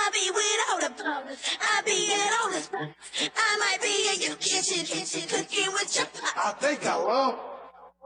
I'll be without a purpose. I'll be in all this. I might be in your kitchen cooking with your pot. I think I will.